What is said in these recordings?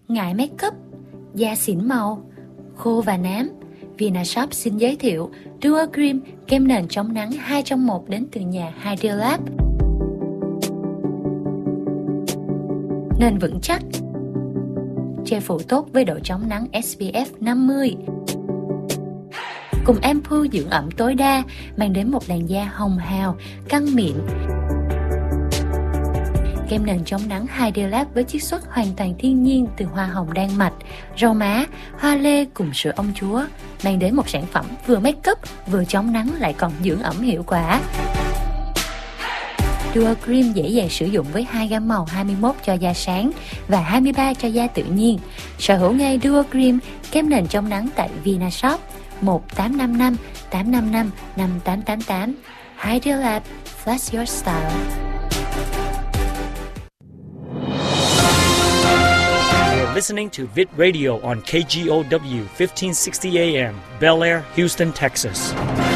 ngại make up, da xỉn màu, khô và nám, Vinashop xin giới thiệu Duo Cream, kem nền chống nắng 2 trong 1 đến từ nhà Hydrolab. Nền vững chắc, che phủ tốt với độ chống nắng SPF 50. Cùng ampoule dưỡng ẩm tối đa, mang đến một làn da hồng hào, căng mịn. Kem nền chống nắng Hydrolab với chiết xuất hoàn toàn thiên nhiên từ hoa hồng Đan Mạch, rau má, hoa lê cùng sữa ông chúa, mang đến một sản phẩm vừa make up, vừa chống nắng lại còn dưỡng ẩm hiệu quả. Duo Cream dễ dàng sử dụng với 2 gam màu 21 cho da sáng và 23 cho da tự nhiên. Sở hữu ngay Duo Cream, kem nền chống nắng tại Vinashop 1855 855 5888. Hydrolab, flash your style. Listening to Vid Radio on KGOW 1560 AM, Bel Air, Houston, Texas.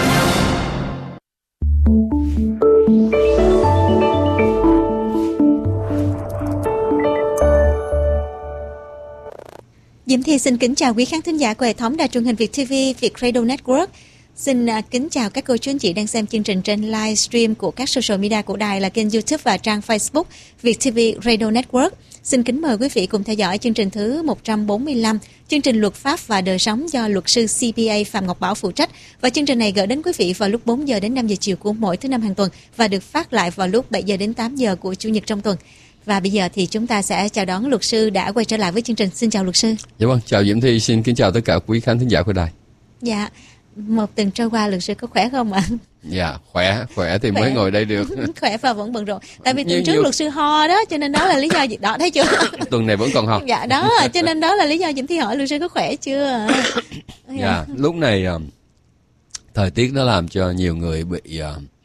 Diễm Thi xin kính chào quý khán thính giả của hệ thống đài truyền hình Việt TV, Việt Radio Network. Xin kính chào các cô chú anh chị đang xem chương trình trên livestream của các social media của đài là kênh YouTube và trang Facebook Việt TV Radio Network. Xin kính mời quý vị cùng theo dõi chương trình thứ 145, chương trình luật pháp và đời sống do luật sư CPA Phạm Ngọc Bảo phụ trách. Và chương trình này gửi đến quý vị vào lúc 4 giờ đến 5 giờ chiều của mỗi thứ năm hàng tuần và được phát lại vào lúc 7 giờ đến 8 giờ của Chủ nhật trong tuần. Và bây giờ thì chúng ta sẽ chào đón luật sư đã quay trở lại với chương trình. Xin chào luật sư. Dạ vâng, chào Diễm Thi, xin kính chào tất cả quý khán thính giả của đài. Dạ, một tuần trôi qua luật sư có khỏe không ạ? Dạ, khỏe thì mới ngồi đây được. Khỏe và vẫn bận rộn. Tại vì tuần trước luật sư ho đó, cho nên đó là lý do gì đó, thấy chưa? Tuần này vẫn còn ho. Dạ đó, cho nên đó là lý do Diễm Thi hỏi luật sư có khỏe chưa? Dạ, lúc này thời tiết nó làm cho nhiều người bị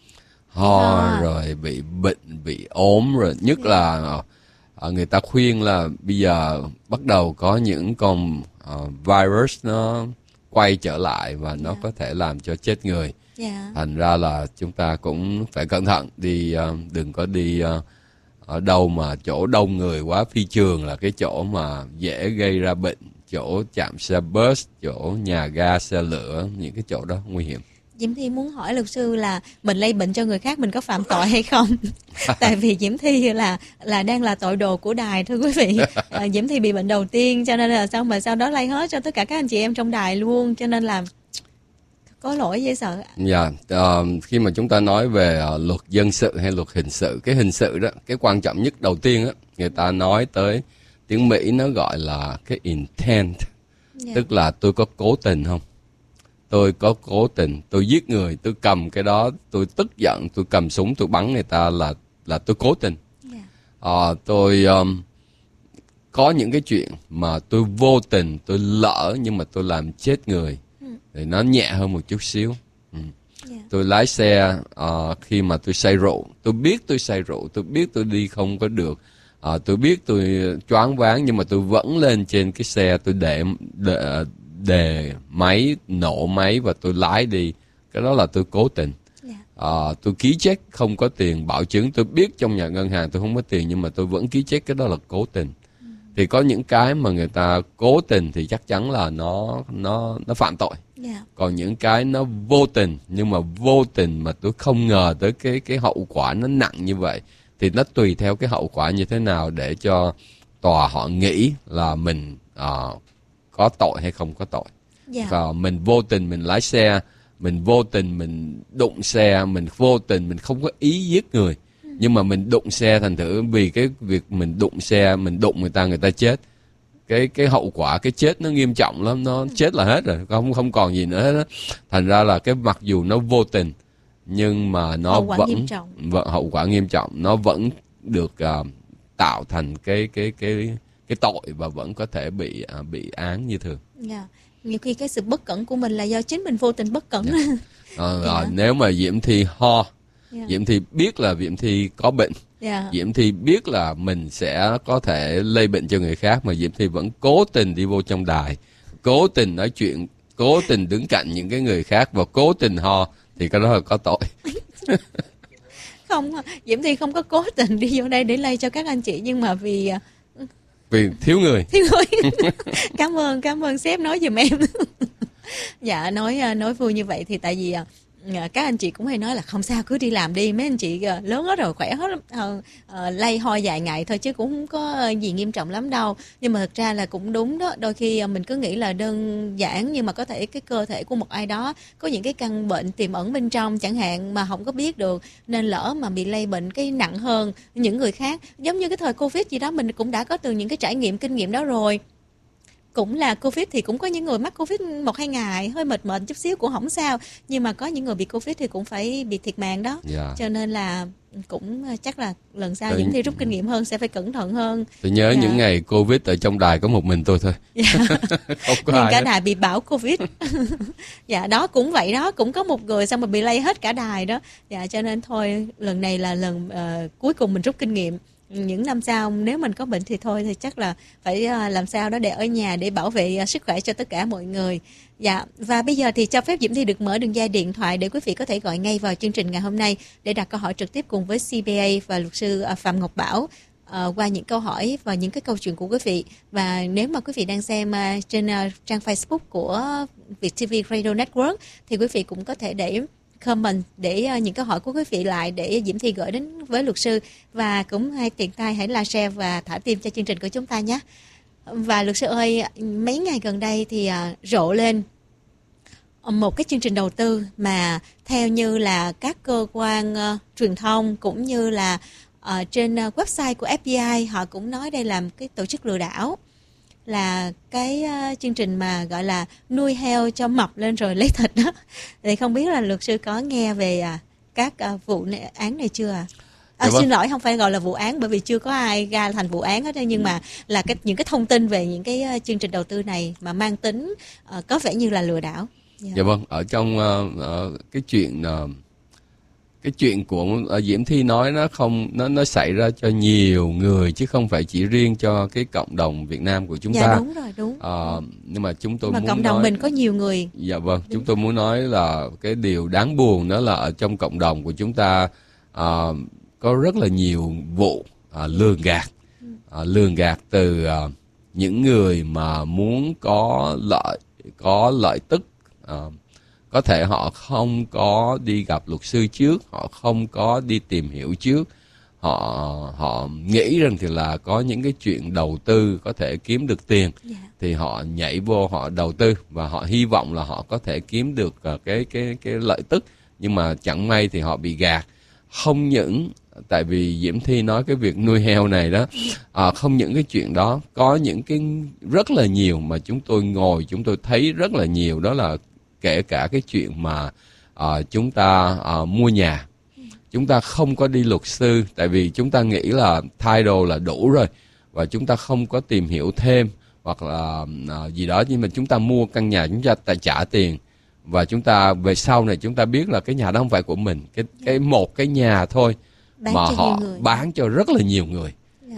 ho rồi bị bệnh, bị ốm rồi, nhất là người ta khuyên là bây giờ bắt đầu có những con virus nó quay trở lại và nó có thể làm cho chết người. Thành ra là chúng ta cũng phải cẩn thận, đừng có đi ở đâu mà chỗ đông người quá. Phi trường là cái chỗ mà dễ gây ra bệnh, chỗ chạm xe bus, chỗ nhà ga xe lửa, những cái chỗ đó nguy hiểm. Diễm Thi muốn hỏi luật sư là mình lây bệnh cho người khác mình có phạm tội hay không? Tại vì Diễm Thi là đang là tội đồ của đài, thưa quý vị. Diễm Thi bị bệnh đầu tiên cho nên là sau đó lây hết cho tất cả các anh chị em trong đài luôn, cho nên là có lỗi dễ sợ. Dạ, khi mà chúng ta nói về luật dân sự hay luật hình sự, cái hình sự đó, cái quan trọng nhất đầu tiên á, người ta nói tới tiếng Mỹ nó gọi là cái intent, tức là tôi có cố tình không? Tôi có cố tình, tôi giết người, tôi cầm cái đó, tôi tức giận, tôi cầm súng, tôi bắn người ta là tôi cố tình. Tôi có những cái chuyện mà tôi vô tình, tôi lỡ nhưng mà tôi làm chết người, thì nó nhẹ hơn một chút xíu. Tôi lái xe khi mà tôi say rượu, tôi biết tôi say rượu, tôi biết tôi đi không có được, tôi biết tôi choáng váng nhưng mà tôi vẫn lên trên cái xe, tôi để máy, nổ máy và tôi lái đi. Cái đó là tôi cố tình. Tôi ký check không có tiền bảo chứng, tôi biết trong nhà ngân hàng tôi không có tiền nhưng mà tôi vẫn ký check, cái đó là cố tình. Thì có những cái mà người ta cố tình thì chắc chắn là nó phạm tội. Còn những cái nó vô tình, nhưng mà vô tình mà tôi không ngờ tới cái hậu quả nó nặng như vậy, thì nó tùy theo cái hậu quả như thế nào để cho tòa họ nghĩ là mình có tội hay không có tội. Và mình vô tình mình lái xe, mình vô tình mình đụng xe, mình vô tình mình không có ý giết người, nhưng mà mình đụng xe, thành thử vì cái việc mình đụng xe, mình đụng người ta chết, cái hậu quả cái chết nó nghiêm trọng lắm, nó chết là hết rồi, không còn gì nữa hết đó. Thành ra là cái mặc dù nó vô tình nhưng mà nó hậu quả nghiêm trọng, nó vẫn được tạo thành cái tội và vẫn có thể bị án như thường. Nhiều khi cái sự bất cẩn của mình là do chính mình vô tình bất cẩn. Nếu mà Diễm Thi ho, Diễm Thi biết là Diễm Thi có bệnh, Diễm Thi biết là mình sẽ có thể lây bệnh cho người khác, mà Diễm Thi vẫn cố tình đi vô trong đài, cố tình nói chuyện, cố tình đứng cạnh những cái người khác và cố tình ho, thì cái đó là có tội. Không, Diễm Thi không có cố tình đi vô đây để lây cho các anh chị, nhưng mà vì Vì thiếu người. Cảm ơn sếp nói giùm em. Dạ, nói vui như vậy thì tại vì các anh chị cũng hay nói là không sao, cứ đi làm đi, mấy anh chị lớn hết rồi, khỏe hết lắm, lay hoi vài ngày thôi chứ cũng không có gì nghiêm trọng lắm đâu. Nhưng mà thực ra là cũng đúng đó, đôi khi mình cứ nghĩ là đơn giản nhưng mà có thể cái cơ thể của một ai đó có những cái căn bệnh tiềm ẩn bên trong chẳng hạn mà không có biết được, nên lỡ mà bị lây bệnh cái nặng hơn những người khác. Giống như cái thời Covid gì đó, mình cũng đã có từ những cái trải nghiệm kinh nghiệm đó rồi. Cũng là Covid thì cũng có những người mắc Covid 1-2 ngày hơi mệt chút xíu cũng không sao, nhưng mà có những người bị Covid thì cũng phải bị thiệt mạng đó. Cho nên là cũng chắc là lần sau Diễm Thi rút kinh nghiệm hơn, sẽ phải cẩn thận hơn. Tôi nhớ những ngày Covid ở trong đài có một mình tôi thôi. Không có ai cả hết. đài bị bão Covid. Dạ, đó cũng vậy đó, cũng có một người xong rồi bị lây hết cả đài đó. Dạ, cho nên thôi lần này là lần cuối cùng mình rút kinh nghiệm. Những năm sau nếu mình có bệnh thì thôi thì chắc là phải làm sao đó để ở nhà để bảo vệ sức khỏe cho tất cả mọi người. Dạ, và bây giờ thì cho phép Diễm Thi được mở đường dây điện thoại để quý vị có thể gọi ngay vào chương trình ngày hôm nay để đặt câu hỏi trực tiếp cùng với CPA và luật sư Phạm Ngọc Bảo qua những câu hỏi và những cái câu chuyện của quý vị. Và nếu mà quý vị đang xem trên trang Facebook của VietTV Radio Network thì quý vị cũng có thể để comment để những câu hỏi của quý vị lại để Diễm Thi gửi đến với luật sư, và cũng tiện tay hãy like, share và thả tim cho chương trình của chúng ta nhé. Và luật sư ơi, mấy ngày gần đây thì rộ lên một cái chương trình đầu tư mà theo như là các cơ quan truyền thông cũng như là trên website của FBI họ cũng nói đây là cái tổ chức lừa đảo, là cái chương trình mà gọi là nuôi heo cho mập lên rồi lấy thịt đó. Thì không biết là luật sư có nghe về các vụ án này chưa ạ? Xin lỗi, không phải gọi là vụ án bởi vì chưa có ai ra thành vụ án hết, nhưng mà là những cái thông tin về những cái chương trình đầu tư này mà mang tính có vẻ như là lừa đảo. Dạ vâng, ở trong cái chuyện của Diễm Thi nói nó xảy ra cho nhiều người chứ không phải chỉ riêng cho cái cộng đồng Việt Nam của chúng ta. Dạ đúng rồi, đúng. Nhưng mà chúng tôi mà muốn cộng đồng mình có nhiều người. Dạ vâng, chúng tôi muốn nói là cái điều đáng buồn đó là ở trong cộng đồng của chúng ta có rất là nhiều vụ lường gạt từ những người mà muốn có lợi tức. Có thể họ không có đi gặp luật sư trước, họ không có đi tìm hiểu trước, họ nghĩ rằng thì là có những cái chuyện đầu tư có thể kiếm được tiền, thì họ nhảy vô họ đầu tư và họ hy vọng là họ có thể kiếm được cái lợi tức, nhưng mà chẳng may thì họ bị gạt. Không những tại vì Diễm Thi nói cái việc nuôi heo này đó, không những cái chuyện đó, có những cái rất là nhiều mà chúng tôi thấy rất là nhiều, đó là kể cả cái chuyện mà chúng ta mua nhà, chúng ta không có đi luật sư tại vì chúng ta nghĩ là title là đủ rồi và chúng ta không có tìm hiểu thêm hoặc là gì đó, nhưng mà chúng ta mua căn nhà, chúng ta trả tiền và chúng ta về sau này chúng ta biết là cái nhà đó không phải của mình, một cái nhà thôi mà họ bán cho rất là nhiều người.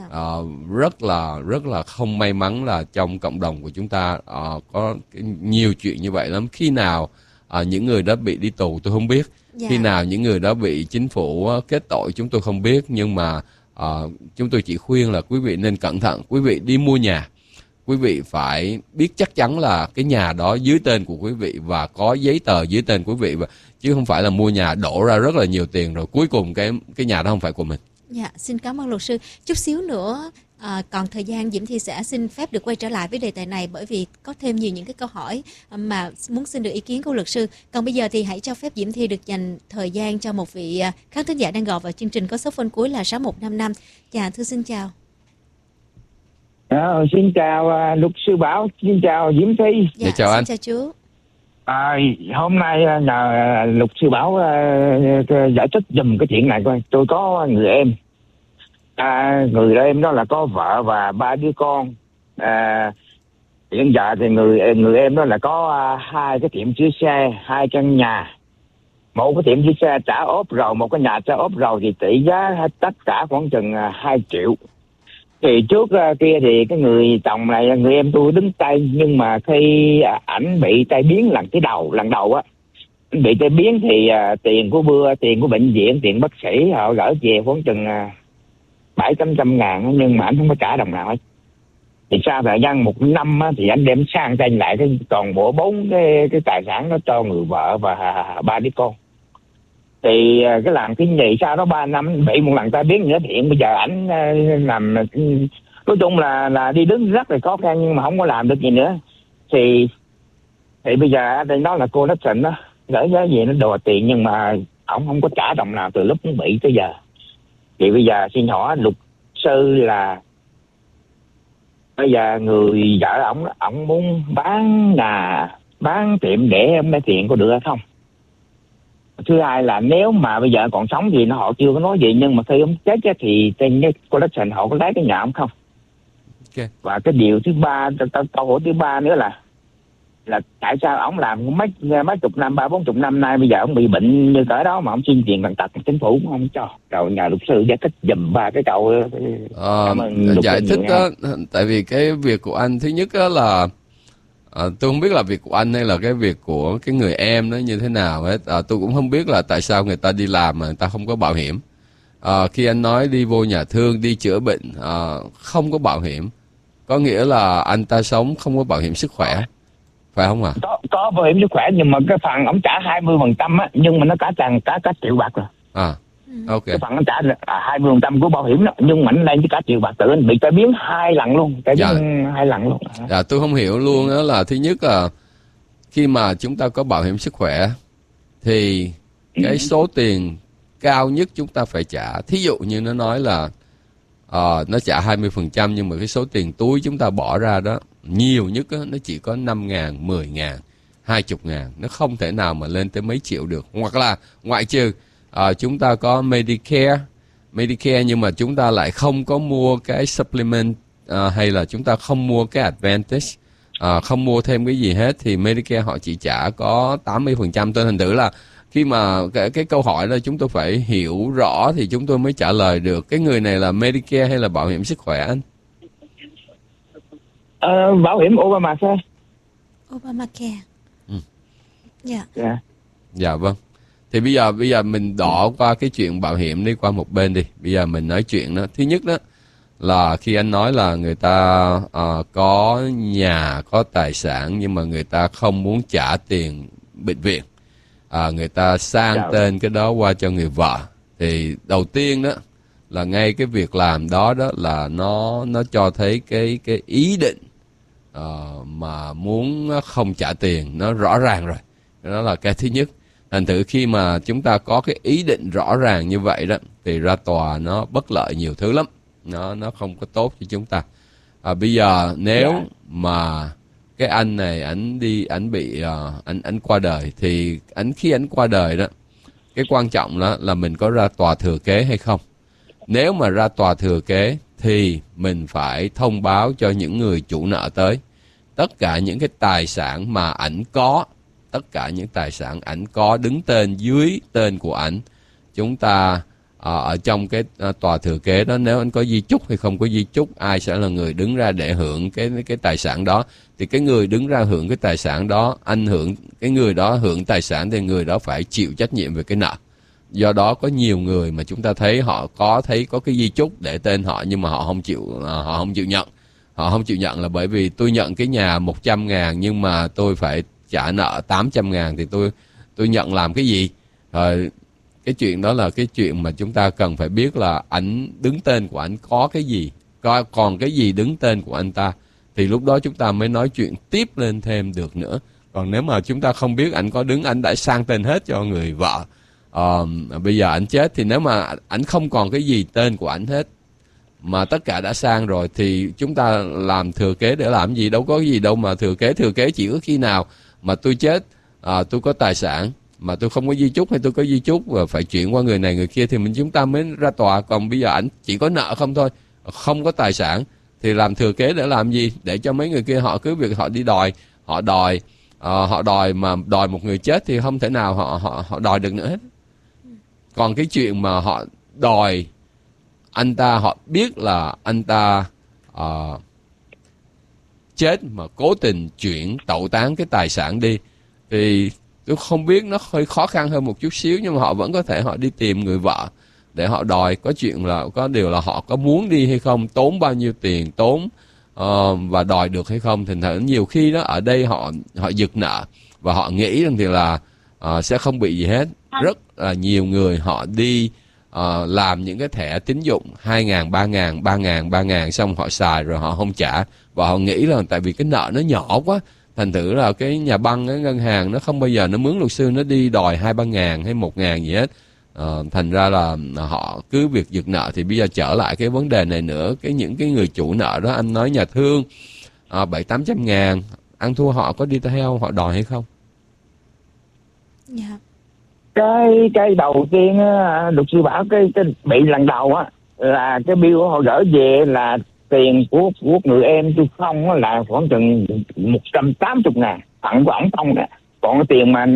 Rất là không may mắn là trong cộng đồng của chúng ta có nhiều chuyện như vậy lắm. Khi nào những người đó bị đi tù tôi không biết, khi nào những người đó bị chính phủ kết tội chúng tôi không biết, nhưng mà chúng tôi chỉ khuyên là quý vị nên cẩn thận. Quý vị đi mua nhà, quý vị phải biết chắc chắn là cái nhà đó dưới tên của quý vị và có giấy tờ dưới tên quý vị, chứ không phải là mua nhà đổ ra rất là nhiều tiền rồi cuối cùng cái nhà đó không phải của mình. Dạ, xin cảm ơn luật sư. Chút xíu nữa còn thời gian Diễm Thi sẽ xin phép được quay trở lại với đề tài này bởi vì có thêm nhiều những cái câu hỏi mà muốn xin được ý kiến của luật sư. Còn bây giờ thì hãy cho phép Diễm Thi được dành thời gian cho một vị khán thính giả đang gọi vào chương trình có số phone cuối là 6155. Dạ, thưa xin chào. Xin chào luật sư Bảo, xin chào Diễm Thi. Dạ, chào anh. Xin chào chú. Hôm nay nhờ luật sư Bảo giải thích giùm cái chuyện này coi. Tôi có người em, người em đó là có vợ và 3 đứa con. Hiện giờ thì người em đó là có 2 cái tiệm sửa xe, 2 căn nhà. Một cái tiệm sửa xe trả ốp rồi, một cái nhà trả ốp rồi thì tỷ giá tất cả khoảng chừng 2 triệu. Thì trước kia thì cái người chồng này, người em tôi đứng tay, nhưng mà khi ảnh bị tai biến lần đầu á, bị tai biến thì tiền của bệnh viện, tiền bác sĩ họ gửi về khoảng chừng 700-800 ngàn, nhưng mà ảnh không có trả đồng nào hết. Thì sau thời gian 1 năm á, thì anh đem sang tên lại cái toàn bộ 4 cái tài sản đó cho người vợ và 3 đứa con. Thì cái làm cái gì sau đó 3 năm bị một lần tai biến nữa, hiện bây giờ ảnh làm nói chung là đi đứng rất là khó khăn nhưng mà không có làm được gì nữa. Thì bây giờ đây đó là cô Nixon đó, gửi giá gì nó đòi tiền nhưng mà ổng không có trả đồng nào từ lúc nó bị tới giờ. Thì bây giờ xin hỏi luật sư là bây giờ người vợ ổng muốn bán tiệm để mấy tiền có được hay không? Thứ hai là nếu mà bây giờ còn sống thì họ chưa có nói gì, nhưng mà khi ông chết thì tên cô Nixon họ có lấy cái nhà ông không? Okay. Và cái điều thứ ba, câu hỏi thứ ba nữa là tại sao ổng làm mấy chục năm, 30-40 năm nay, bây giờ ổng bị bệnh như cỡ đó mà ổng xin tiền bằng tật, chính phủ cũng không cho. Rồi nhà luật sư giải thích giùm ba cái câu giải thích đó, tại vì cái việc của anh thứ nhất đó là tôi không biết là việc của anh hay là cái việc của cái người em nó như thế nào hết. Tôi cũng không biết là tại sao người ta đi làm mà người ta không có bảo hiểm. Khi anh nói đi vô nhà thương, đi chữa bệnh không có bảo hiểm, có nghĩa là anh ta sống không có bảo hiểm sức khỏe, phải không ạ? Có bảo hiểm sức khỏe nhưng mà cái phần ông trả 20% á, nhưng mà nó cả triệu bạc rồi. Ok. Cái phần ông trả 20% của bảo hiểm đó, nhưng mà nó lên với cả triệu bạc, tự anh bị tai biến 2 lần luôn, tai biến 2 lần luôn. Dạ, tôi không hiểu luôn đó là thứ nhất là khi mà chúng ta có bảo hiểm sức khỏe thì cái số tiền cao nhất chúng ta phải trả, thí dụ như nó nói là nó trả 20% nhưng mà cái số tiền túi chúng ta bỏ ra đó nhiều nhất đó, nó chỉ có 5.000, 10.000, 20.000, nó không thể nào mà lên tới mấy triệu được. Hoặc là ngoại trừ chúng ta có Medicare nhưng mà chúng ta lại không có mua cái supplement hay là chúng ta không mua cái Advantage, không mua thêm cái gì hết, thì Medicare họ chỉ trả có 80%. Tôi thành thử là khi mà cái câu hỏi đó chúng tôi phải hiểu rõ thì chúng tôi mới trả lời được. Cái người này là Medicare hay là bảo hiểm sức khỏe anh? Bảo hiểm Obamacare. Obamacare. Dạ. Dạ vâng. Thì bây giờ mình đỏ qua cái chuyện bảo hiểm đi qua một bên đi. Bây giờ mình nói chuyện đó. Thứ nhất đó là khi anh nói là người ta có nhà, có tài sản nhưng mà người ta không muốn trả tiền bệnh viện, người ta sang tên cái đó qua cho người vợ, thì đầu tiên đó là ngay cái việc làm đó là nó cho thấy cái ý định mà muốn không trả tiền nó rõ ràng rồi. Đó là cái thứ nhất. Thành thử khi mà chúng ta có cái ý định rõ ràng như vậy đó thì ra tòa nó bất lợi nhiều thứ lắm, nó không có tốt cho chúng ta. Bây giờ nếu mà cái anh này ảnh bị ảnh qua đời, thì khi ảnh qua đời đó, cái quan trọng đó là mình có ra tòa thừa kế hay không. Nếu mà ra tòa thừa kế thì mình phải thông báo cho những người chủ nợ tới tất cả những cái tài sản mà ảnh có, tất cả những tài sản ảnh có đứng tên dưới tên của ảnh. Chúng ta ở trong cái tòa thừa kế đó, nếu anh có di chúc hay không có di chúc, ai sẽ là người đứng ra để hưởng cái tài sản đó, thì cái người đứng ra hưởng cái tài sản đó, cái người đó hưởng tài sản thì người đó phải chịu trách nhiệm về cái nợ. Do đó có nhiều người mà chúng ta thấy họ có cái di chúc để tên họ nhưng mà họ không chịu nhận. Họ không chịu nhận là bởi vì tôi nhận cái nhà 100.000 nhưng mà tôi phải trả nợ 800.000 thì tôi nhận làm cái gì? Rồi cái chuyện đó là cái chuyện mà chúng ta cần phải biết là ảnh đứng tên của ảnh có cái gì, còn cái gì đứng tên của anh ta, thì lúc đó chúng ta mới nói chuyện tiếp lên thêm được nữa. Còn nếu mà chúng ta không biết ảnh có đứng, ảnh đã sang tên hết cho người vợ, bây giờ ảnh chết thì nếu mà ảnh không còn cái gì tên của ảnh hết mà tất cả đã sang rồi thì chúng ta làm thừa kế để làm gì? Đâu có gì đâu mà thừa kế chỉ có khi nào mà tôi chết, tôi có tài sản mà tôi không có di chúc hay tôi có di chúc và phải chuyển qua người này người kia thì chúng ta mới ra tòa. Còn bây giờ ảnh chỉ có nợ không thôi, không có tài sản thì làm thừa kế để làm gì? Để cho mấy người kia họ cứ việc họ đi đòi, họ đòi mà đòi một người chết thì không thể nào họ đòi được nữa hết. Còn cái chuyện mà họ đòi anh ta, họ biết là anh ta chết mà cố tình chuyển tẩu tán cái tài sản đi thì tôi không biết, nó hơi khó khăn hơn một chút xíu, nhưng mà họ vẫn có thể họ đi tìm người vợ để họ đòi. Có chuyện là có điều là họ có muốn đi hay không, tốn bao nhiêu tiền, tốn và đòi được hay không. Thành thử nhiều khi đó ở đây họ giật nợ và họ nghĩ rằng thì là sẽ không bị gì hết. Rất là nhiều người họ đi làm những cái thẻ tín dụng 2.000, 3.000, 3.000, 3.000 xong họ xài rồi họ không trả, và họ nghĩ là tại vì cái nợ nó nhỏ quá, thành thử là cái nhà băng, cái ngân hàng nó không bao giờ nó mướn luật sư nó đi đòi 2-3 ngàn hay 1.000 gì hết. Thành ra là họ cứ việc giật nợ. Thì bây giờ trở lại cái vấn đề này nữa, những cái người chủ nợ đó, anh nói nhà thương 700-800 ngàn, ăn thua họ có đi theo họ đòi hay không? Dạ. Cái đầu tiên á, luật sư bảo cái bị lần đầu á là cái bill họ gửi về là tiền của người em tôi không là khoảng chừng 180 ngàn tặng của ổng không đó. Còn cái tiền mà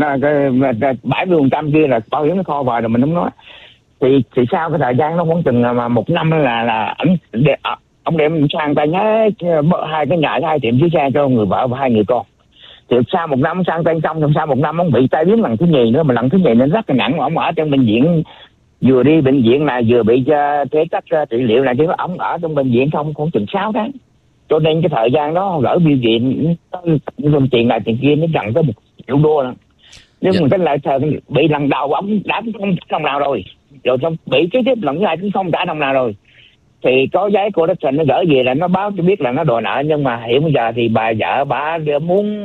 70% kia là bảo hiểm nó kho vào rồi mình không nói. Thì sau cái thời gian nó khoảng chừng mà 1 năm là ông đem sang tay nhá 2 cái nhà 2 tiệm chiếu xe cho người vợ và 2 người con. Thì sau 1 năm sang tay xong, sau 1 năm ông bị tai biến lần thứ nhì nữa, mà lần thứ nhì nó rất là nặng. Ông ở trong bệnh viện, vừa đi bệnh viện là vừa bị thế cách trị liệu này chứ. Ông ở trong bệnh viện không khoảng chừng 6 tháng. Cho nên cái thời gian đó gửi biểu viện tiền này tiền kia nó gần tới $1 triệu lắm. Nhưng mà cái lại bị lần đầu ông đã không trả đồng nào rồi xong bị cái tiếp lần thứ hai cũng không trả đồng nào rồi. Thì có giấy cô đất nó gửi về là nó báo cho biết là nó đòi nợ, nhưng mà hiện bây giờ thì bà vợ bà muốn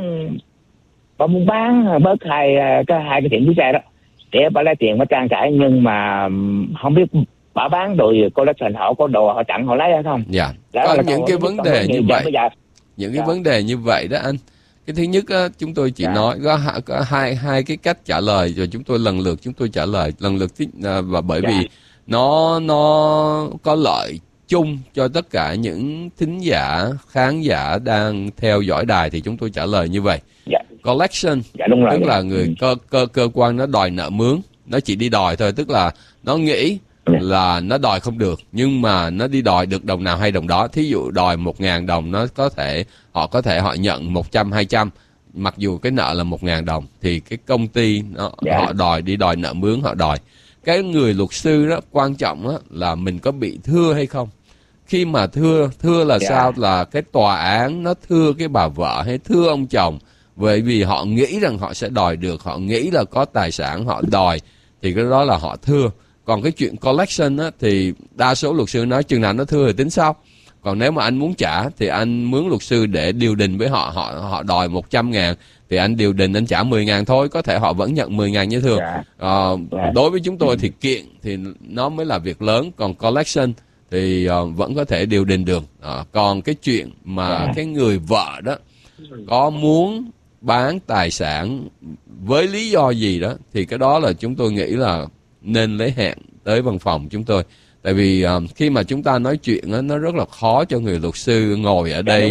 bán bớt hai cái tiệm chiếu xe đó để bà lấy tiền bà trang trải, nhưng mà không biết bà bán rồi cô đất họ có đồ họ chặn họ lấy hay không. Dạ. Có những cái vấn đề như vậy, những cái vấn đề như vậy đó anh. Cái thứ nhất á, chúng tôi chỉ nói có hai cái cách trả lời, rồi chúng tôi lần lượt trả lời lần lượt, và bởi vì nó có lợi chung cho tất cả những thính giả, khán giả đang theo dõi đài thì chúng tôi trả lời như vậy. Collection tức là người cơ quan nó đòi nợ mướn, nó chỉ đi đòi thôi, tức là nó nghĩ là nó đòi không được nhưng mà nó đi đòi được đồng nào hay đồng đó. Thí dụ đòi 1.000 đồng, nó có thể họ nhận 100-200 mặc dù cái nợ là 1.000 đồng thì cái công ty họ đòi nợ mướn, họ đòi. Cái người luật sư đó quan trọng đó là mình có bị thưa hay không. Khi mà thưa là sao? Là cái tòa án nó thưa cái bà vợ hay thưa ông chồng, bởi vì họ nghĩ rằng họ sẽ đòi được, họ nghĩ là có tài sản họ đòi, thì cái đó là họ thưa. Còn cái chuyện collection á, thì đa số luật sư nói chừng nào nó thưa thì tính sau. Còn nếu mà anh muốn trả thì anh mướn luật sư để điều đình với họ đòi 100 ngàn thì anh điều đình anh trả 10 ngàn thôi, có thể họ vẫn nhận 10 ngàn như thường. Đối với chúng tôi thì kiện thì nó mới là việc lớn, còn collection thì vẫn có thể điều đình được. Còn cái chuyện mà cái người vợ đó có muốn bán tài sản với lý do gì đó thì cái đó là chúng tôi nghĩ là nên lấy hẹn tới văn phòng chúng tôi. Tại vì khi mà chúng ta nói chuyện đó, nó rất là khó cho người luật sư ngồi ở đây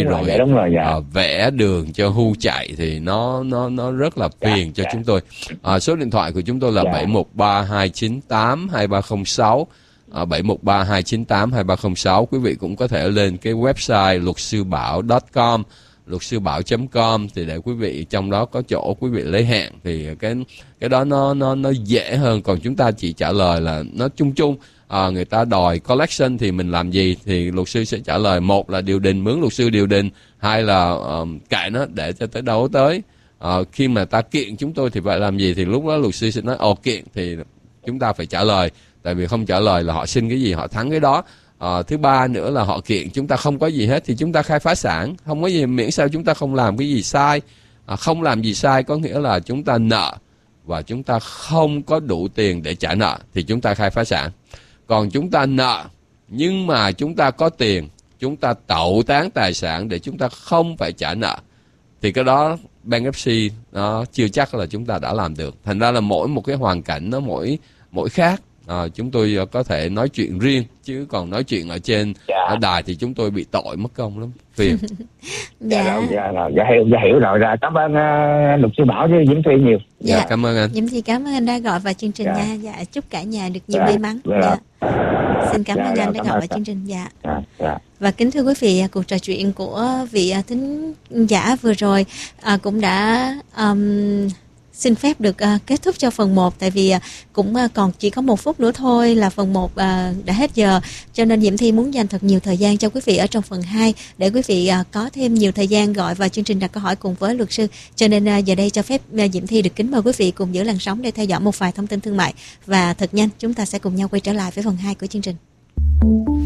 vẽ đường cho hưu chạy thì nó rất là phiền cho chúng tôi. Số điện thoại của chúng tôi là 713-298-2306, 713-298-2306. Quý vị cũng có thể lên cái website luotsubao.com, luotsubao.com thì để quý vị trong đó có chỗ quý vị lấy hẹn, thì cái đó nó dễ hơn. Còn chúng ta chỉ trả lời là nó chung chung. Người ta đòi collection thì mình làm gì thì luật sư sẽ trả lời, một là điều đình, mướn luật sư điều đình, hai là kệ nó để cho tới đâu tới. Khi mà ta kiện chúng tôi thì phải làm gì thì lúc đó luật sư sẽ nói kiện thì chúng ta phải trả lời, tại vì không trả lời là họ xin cái gì họ thắng cái đó. Thứ ba nữa là họ kiện chúng ta không có gì hết thì chúng ta khai phá sản, không có gì, miễn sao chúng ta không làm cái gì sai. Không làm gì sai có nghĩa là chúng ta nợ và chúng ta không có đủ tiền để trả nợ thì chúng ta khai phá sản. Còn chúng ta nợ nhưng mà chúng ta có tiền, chúng ta tẩu tán tài sản để chúng ta không phải trả nợ thì cái đó bankruptcy nó chưa chắc là chúng ta đã làm được. Thành ra là mỗi một cái hoàn cảnh nó mỗi khác. Chúng tôi có thể nói chuyện riêng chứ còn nói chuyện ở trên ở đài thì chúng tôi bị tội mất công lắm, phiền. Hiểu rồi. Cảm ơn luật sư Bảo với Diễm Thi nhiều. Cảm ơn anh. Diễm Thi cảm ơn anh đã gọi vào chương trình nha. Chúc cả nhà được nhiều may mắn. Xin cảm ơn anh đã gọi vào chương trình. Và kính thưa quý vị, cuộc trò chuyện của vị thính giả vừa rồi cũng đã xin phép được kết thúc cho phần 1, tại vì cũng còn chỉ có 1 phút nữa thôi là phần 1 đã hết giờ, cho nên Diễm Thi muốn dành thật nhiều thời gian cho quý vị ở trong phần 2 để quý vị có thêm nhiều thời gian gọi vào chương trình đặt câu hỏi cùng với luật sư. Cho nên giờ đây cho phép Diễm Thi được kính mời quý vị cùng giữ làn sóng để theo dõi một vài thông tin thương mại, và thật nhanh chúng ta sẽ cùng nhau quay trở lại với phần 2 của chương trình.